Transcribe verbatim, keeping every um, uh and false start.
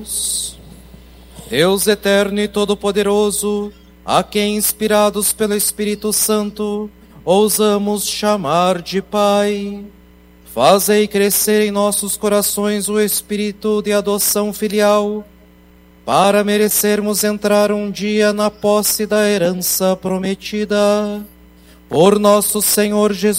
Deus. Deus eterno e todo-poderoso, a quem, inspirados pelo Espírito Santo, ousamos chamar de Pai, fazei crescer em nossos corações o espírito de adoção filial, para merecermos entrar um dia na posse da herança prometida. Por nosso Senhor Jesus